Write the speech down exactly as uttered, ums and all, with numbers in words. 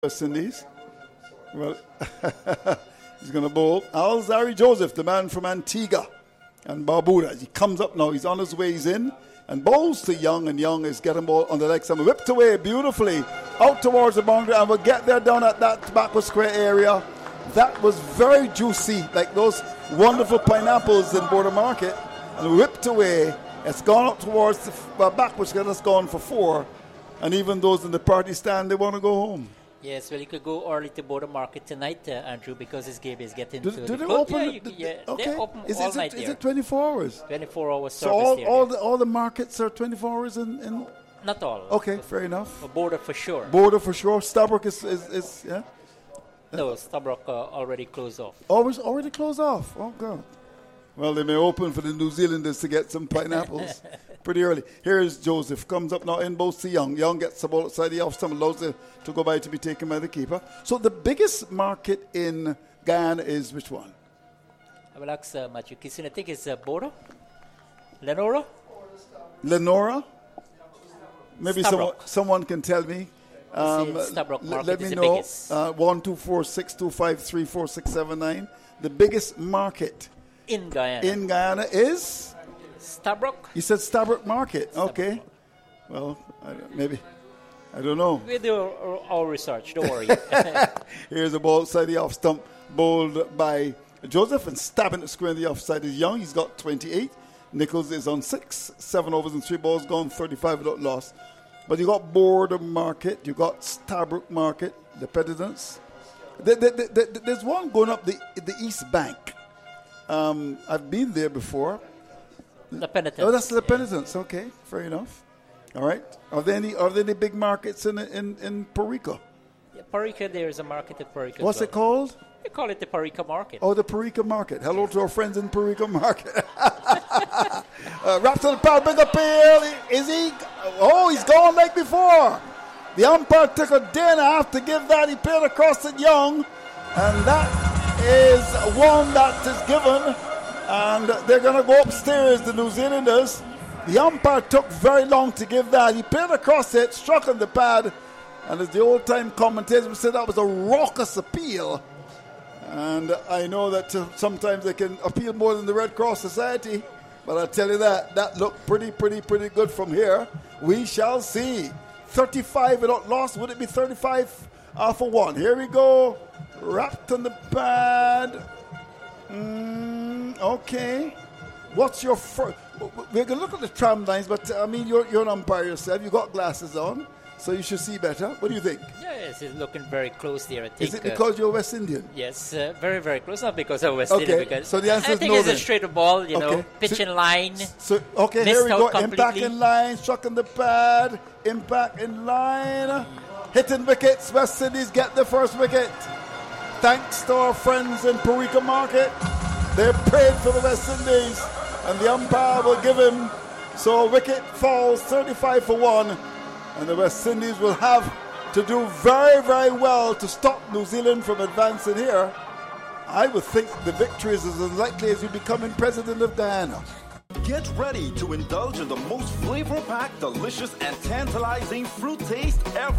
West Indies. Well, he's going to bowl. Alzarri Joseph, the man from Antigua and Barbuda. He comes up now. He's on his way. He's in and bowls to Young, and Young is getting ball on the leg side. Whipped away beautifully out towards the boundary, and we'll get there down at that tobacco square area. That was very juicy, like those wonderful pineapples in Border Market, and whipped away. It's gone up towards the uh, back, which got us gone for four. And even those in the party stand, they want to go home. Yes, well, you could go early to Border Market tonight, uh, Andrew, because this game is getting do, to do the they club. open? Yeah, you, the, yeah, okay. they're open is, all is night it, is there. it twenty-four hours? twenty-four hours so service all, there. all the all the markets are twenty-four hours in, in Not all. Okay, fair enough. For Border for sure. Border for sure. Stabroek is, is, is yeah? No, Stabroek uh, already closed off. Always already closed off. Oh, God. Well, they may open for the New Zealanders to get some pineapples pretty early. Here's Joseph. Comes up now in both to Young. Young gets the ball outside the off stump, allows it to go by to be taken by the keeper. So the biggest market in Guyana is which one? I will ask uh, Matthew Kissin. I think it's uh, Border? Lenora? Lenora? Maybe Stabroek. someone, someone can tell me. Um, Stabroek market let me is the know. biggest. Uh, one, two, four, six, two, five, three, four, six, seven, nine. The biggest market in Guyana. in Guyana is Stabroek. You said Stabroek Market. Stabroek. Okay. Well, I don't, maybe I don't know. We do our, our research. Don't worry. Here's a ball outside the off stump, bowled by Joseph, and stabbing the square in the offside is Young. He's got twenty-eight. Nichols is on six, seven overs and three balls gone, thirty-five without loss. But you got Border Market, you got Stabroek Market, the Presidents. The, the, the, the, there's one going up the the East Bank. Um, I've been there before. The Penitence. Oh, that's the Penitence. Okay, fair enough. All right. Are there any are there any big markets in in in Parika? Yeah, Parika, there is a market at Parika. What's well. it called? We call it the Parika Market. Oh, the Parika Market. Hello to our friends in Parika Market. uh, wrapped on the pad, big appeal. Is he? Oh, he's gone like before. The umpire took a day and a half to give that. He played across it Young, and that is one that is given. And they're going to go upstairs, the New Zealanders. The umpire took very long to give that. He played across it, struck on the pad, and as the old-time commentators said, that was a raucous appeal. And I know that uh, sometimes they can appeal more than the Red Cross Society, but I tell you that, that looked pretty, pretty, pretty good from here. We shall see. thirty-five without loss. Would it be thirty-five uh, for one? Here we go. Wrapped on the pad. Mm, okay. What's your first? We're going to look at the tram lines, but uh, I mean, you're, you're an umpire yourself. You've got glasses on, so you should see better. What do you think? Yes, it's looking very close there. I think. Is it because uh, you're West Indian? Yes, uh, very, very close. Not because I'm West okay. Indian. Because so the answer I is think no it's then. a straight ball, you okay. know, pitch so, in line. So, okay, here we go. Completely. Impact in line, struck in the pad, impact in line. Hitting wickets, West Indies get the first wicket. Thanks to our friends in Parika Market. They're praying for the West Indies, and the umpire will give him. So wicket falls thirty-five for one, and the West Indies will have to do very, very well to stop New Zealand from advancing here. I would think the victory is as unlikely as you becoming president of Guyana. Get ready to indulge in the most flavor-packed, delicious, and tantalizing fruit taste ever.